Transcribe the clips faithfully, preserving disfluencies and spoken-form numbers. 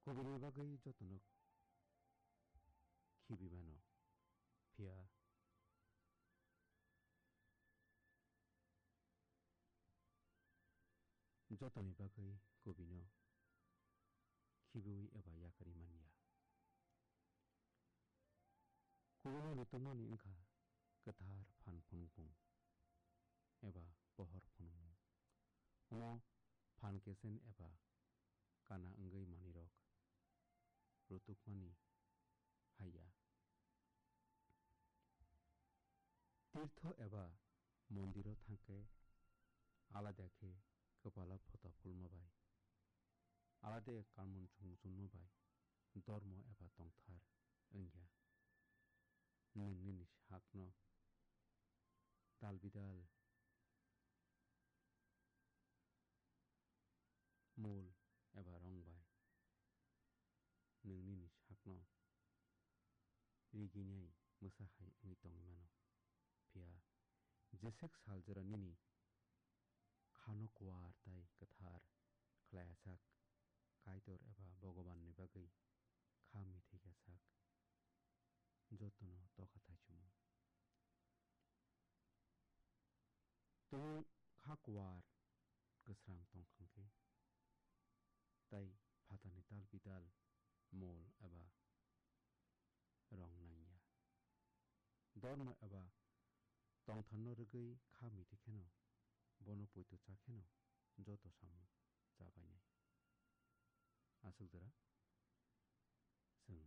Kubini bagai jotono kibimano pia jotoni bagai kubino kibui eba yakari mania. Kubino lutumani engka ketar fan punungpung eba pohor punungpung. Umo fan kesen eba kana enggai manirok rutuk mani haya. Tirtho eba mondiro thangke alada khe kepala phota fulmabai alade karmon chung chunmabai dormo eba tongthar engya nungni sakno dal bidal mul eba rongbai nungni sakno riginai musahai engi tongmano pia jesek saljara nini khano kwar tai kathar khlayasak kaitor eba bogoban ni bagai khami thikasak jotono toka thaichumo tumu khakwar kusrang tongkhangke tai phatani tal bidal mol eba rong nangya dorma eba tongthanno rwgui khami thikheno bono poito chakheno joto samu chabainai asukjara जों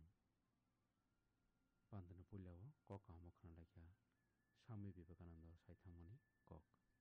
bandana pulyao kok amo khana lakya Swami Vivekananda saithangmani kok